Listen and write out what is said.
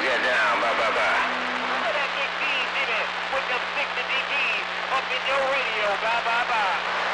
get down. Bye, bye, bye. Put that big D's in it with them 60 DBs up in your radio. Bye, bye, bye.